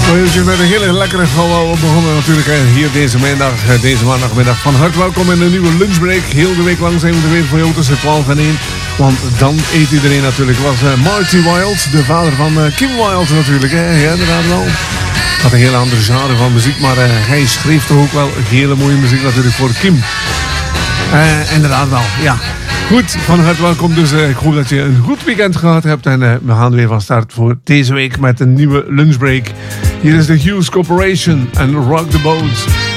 We met een hele lekkere gauw begonnen natuurlijk hier deze maandagmiddag. Van harte welkom in een nieuwe lunchbreak. Heel de week lang zijn we er weer voor jou tussen 12 en 1. Want dan eet iedereen natuurlijk. Was Marty Wilde, de vader van Kim Wilde natuurlijk. Ja, inderdaad wel. Had een hele andere genre van muziek, maar hij schreef toch ook wel hele mooie muziek natuurlijk voor Kim. Inderdaad wel, ja. Goed, van harte welkom. Dus ik hoop dat je een goed weekend gehad hebt. En we gaan weer van start voor deze week met een nieuwe lunchbreak. Hier is de Hughes Corporation en Rock the Boat.